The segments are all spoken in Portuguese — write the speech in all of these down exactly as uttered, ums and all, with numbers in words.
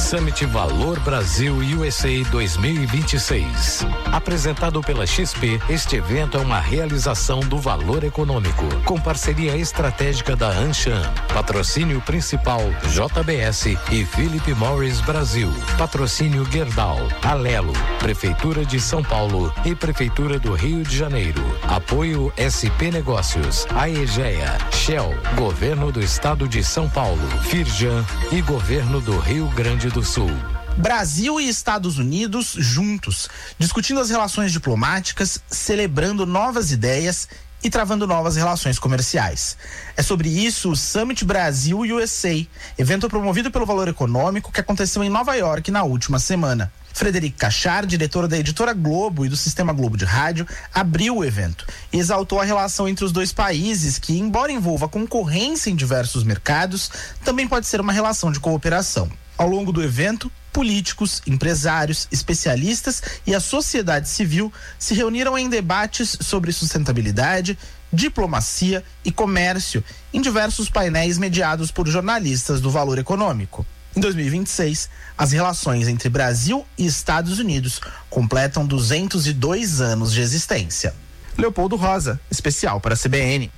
Summit Valor Brasil U S A dois mil e vinte e seis. Apresentado pela X P, este evento é uma realização do Valor Econômico, com parceria estratégica da Anshan. Patrocínio principal J B S e Philip Morris Brasil. Patrocínio Gerdau, Alelo, Prefeitura de São Paulo e Prefeitura do Rio de Janeiro. Apoio S P Negócios, Aegea, Shell, Governo do Estado de São Paulo, Firjan e Governo do Rio Grande do Sul. Brasil e Estados Unidos juntos, discutindo as relações diplomáticas, celebrando novas ideias e travando novas relações comerciais. É sobre isso o Summit Brasil U S A, evento promovido pelo Valor Econômico que aconteceu em Nova York na última semana. Frederic Cachard, diretora da Editora Globo e do Sistema Globo de Rádio, abriu o evento e exaltou a relação entre os dois países que, embora envolva concorrência em diversos mercados, também pode ser uma relação de cooperação. Ao longo do evento, políticos, empresários, especialistas e a sociedade civil se reuniram em debates sobre sustentabilidade, diplomacia e comércio em diversos painéis mediados por jornalistas do Valor Econômico. Em dois mil e vinte e seis, as relações entre Brasil e Estados Unidos completam duzentos e dois anos de existência. Leopoldo Rosa, especial para a C B N.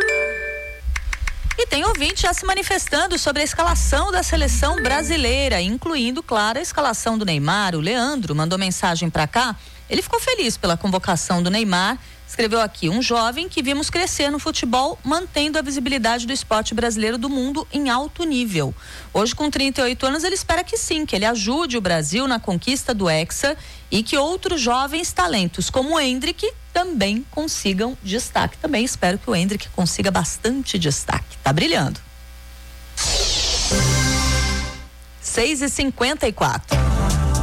E tem ouvinte já se manifestando sobre a escalação da seleção brasileira, incluindo, claro, a escalação do Neymar. O Leandro mandou mensagem para cá. Ele ficou feliz pela convocação do Neymar. Escreveu aqui: um jovem que vimos crescer no futebol, mantendo a visibilidade do esporte brasileiro do mundo em alto nível. Hoje, com trinta e oito anos, ele espera que sim, que ele ajude o Brasil na conquista do Hexa e que outros jovens talentos, como o Endrick, também consigam destaque. Também espero que o Endrick consiga bastante destaque. Tá brilhando. seis e cinquenta e quatro.